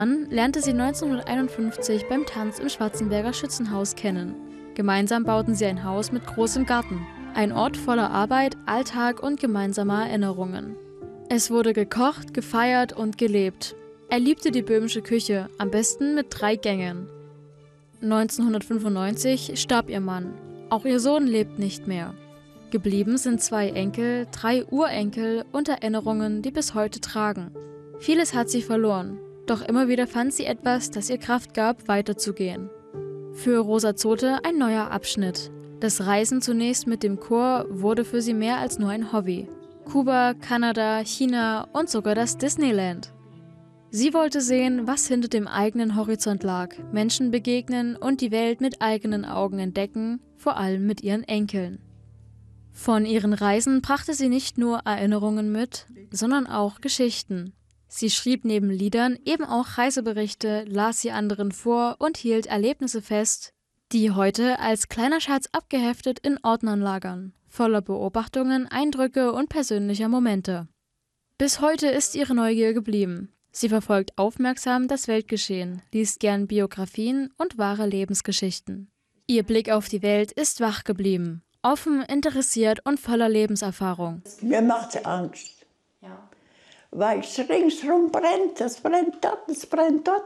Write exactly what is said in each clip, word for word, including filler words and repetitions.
Mann lernte sie neunzehnhunderteinundfünfzig beim Tanz im Schwarzenberger Schützenhaus kennen. Gemeinsam bauten sie ein Haus mit großem Garten. Ein Ort voller Arbeit, Alltag und gemeinsamer Erinnerungen. Es wurde gekocht, gefeiert und gelebt. Er liebte die böhmische Küche, am besten mit drei Gängen. neunzehnhundertfünfundneunzig starb ihr Mann. Auch ihr Sohn lebt nicht mehr. Geblieben sind zwei Enkel, drei Urenkel und Erinnerungen, die bis heute tragen. Vieles hat sie verloren, doch immer wieder fand sie etwas, das ihr Kraft gab, weiterzugehen. Für Rosa Zote ein neuer Abschnitt. Das Reisen zunächst mit dem Chor wurde für sie mehr als nur ein Hobby. Kuba, Kanada, China und sogar das Disneyland. Sie wollte sehen, was hinter dem eigenen Horizont lag, Menschen begegnen und die Welt mit eigenen Augen entdecken, vor allem mit ihren Enkeln. Von ihren Reisen brachte sie nicht nur Erinnerungen mit, sondern auch Geschichten. Sie schrieb neben Liedern eben auch Reiseberichte, las sie anderen vor und hielt Erlebnisse fest, die heute als kleiner Schatz abgeheftet in Ordnern lagern, voller Beobachtungen, Eindrücke und persönlicher Momente. Bis heute ist ihre Neugier geblieben. Sie verfolgt aufmerksam das Weltgeschehen, liest gern Biografien und wahre Lebensgeschichten. Ihr Blick auf die Welt ist wach geblieben, offen, interessiert und voller Lebenserfahrung. Mir macht es Angst. Ja. Weil es ringsherum brennt, es brennt dort, es brennt dort.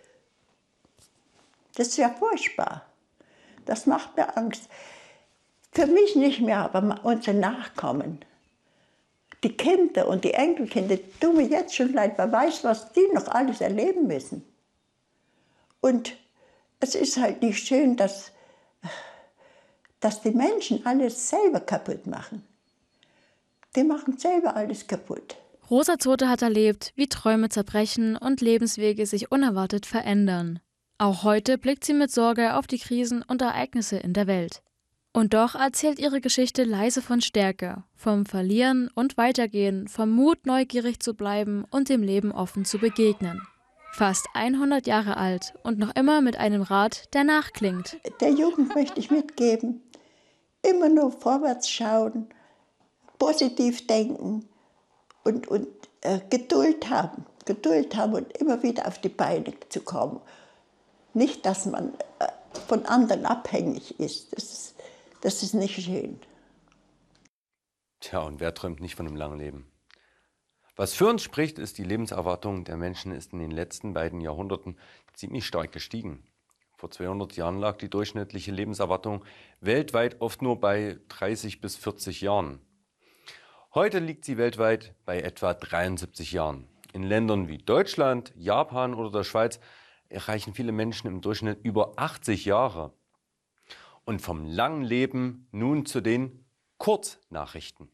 Das ist ja furchtbar. Das macht mir Angst. Für mich nicht mehr, aber unsere Nachkommen. Die Kinder und die Enkelkinder, tun mir jetzt schon leid, wer weiß, was die noch alles erleben müssen. Und es ist halt nicht schön, dass, dass die Menschen alles selber kaputt machen. Die machen selber alles kaputt. Rosa Zote hat erlebt, wie Träume zerbrechen und Lebenswege sich unerwartet verändern. Auch heute blickt sie mit Sorge auf die Krisen und Ereignisse in der Welt. Und doch erzählt ihre Geschichte leise von Stärke, vom Verlieren und Weitergehen, vom Mut, neugierig zu bleiben und dem Leben offen zu begegnen. Fast hundert Jahre alt und noch immer mit einem Rat, der nachklingt. Der Jugend möchte ich mitgeben, immer nur vorwärts schauen, positiv denken und, und äh, Geduld haben, Geduld haben und immer wieder auf die Beine zu kommen. Nicht, dass man äh, von anderen abhängig ist. Das ist Das ist nicht schön. Tja, und wer träumt nicht von einem langen Leben? Was für uns spricht, ist, die Lebenserwartung der Menschen ist in den letzten beiden Jahrhunderten ziemlich stark gestiegen. Vor zweihundert Jahren lag die durchschnittliche Lebenserwartung weltweit oft nur bei dreißig bis vierzig Jahren. Heute liegt sie weltweit bei etwa dreiundsiebzig Jahren. In Ländern wie Deutschland, Japan oder der Schweiz erreichen viele Menschen im Durchschnitt über achtzig Jahre. Und vom langen Leben nun zu den Kurznachrichten.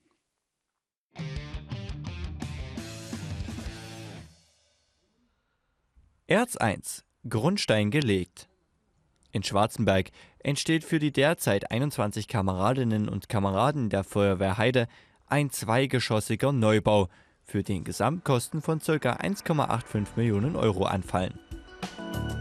Erz eins. Grundstein gelegt. In Schwarzenberg entsteht für die derzeit einundzwanzig Kameradinnen und Kameraden der Feuerwehr Heide ein zweigeschossiger Neubau, für den Gesamtkosten von ca. eins Komma fünfundachtzig Millionen Euro anfallen.